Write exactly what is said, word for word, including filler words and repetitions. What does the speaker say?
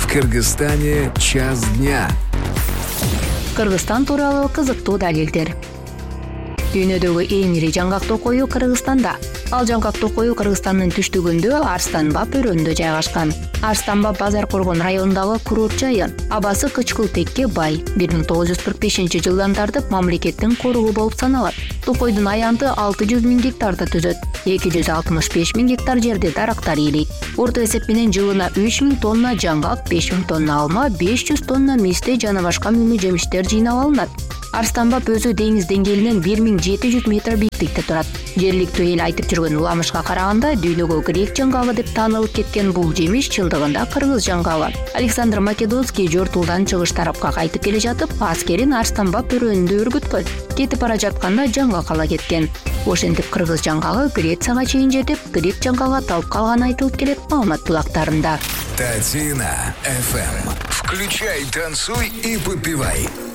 В Кыргызстане час дня. Кыргызстан тууралуу кызыктуу далилдер. Дүйнөдөгү эң ири жаңгак токою Кыргызстанда. Ал жаңгак токою Кыргызстандын түштүгүндө Арстанбап өрөөнүндө жайгашкан. Арстанбап базар коргон районундагы курорт жайы. Абасы кычкылтекке бай. бир миң тогуз жүз кырк бешинчи жылдан тартып мамлекеттин коругу болуп саналат. Токойдун аянты алты жүз миң гектарды түзөт. эки жүз алтымыш беш миң гектар жерде дарактар ийилейт. Орто эсеп менен жылына үч миң тонна жаңгак, беш миң тонна алма, беш жүз тонна мисте жана башка мөмө жемиштер жыйнап алынат. Арстанбап өзү деңиз деңгээлинен бир миң жети жүз метр бийиктикте турат. Жергиликтүү эл айтып жүргөн уламышка караганда дүйнөгө грек жаңгагы деп таанылып кеткен бул жемиш чындыгында кыргыз жаңгагы. Александр Македонский жортулдан чыгыш тарапка кайтып келе жатып, аскерин Арстанбап өрөөнүндө өргүткөн. Кетип бара жатканда жаңгак ала кеткен. Ошентип кыргыз жаңгагы Грецияга чейин жетип, грек жаңгага талып калганы айтылып келет маалымат булактарында. Татина эф эм. Включай, танцуй и попивай.